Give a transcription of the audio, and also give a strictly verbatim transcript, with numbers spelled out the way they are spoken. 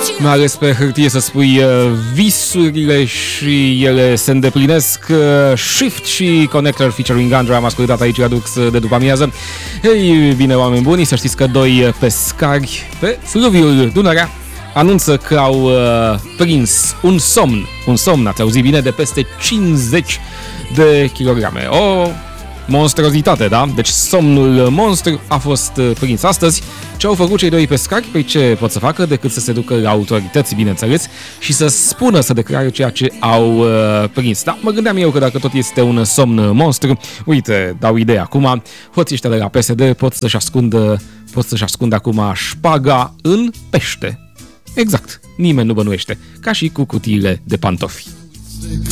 mai ales pe hârtie să spui visurile și ele se îndeplinesc. Shift și Connector featuring Andra am ascultat aici Adux de după amiază. Ei bine, oameni buni, să știți că doi pescari pe fluviul Dunărea anunță că au uh, prins un somn, un somn, ați auzit bine, de peste cincizeci de kilograme. O monstruozitate, da? Deci somnul monstru a fost prins astăzi. Ce au făcut cei doi pescari? Păi ce pot să facă decât să se ducă la autorități, bineînțeles, și să spună, să declare ceea ce au uh, prins. Da, mă gândeam eu că dacă tot este un somn monstru, uite, dau idee acum, hoții ăștia de la P S D pot să-și ascundă, pot să-și ascundă acum șpaga în pește. Exact, nimeni nu bănuiește, ca și cu cutiile de pantofi.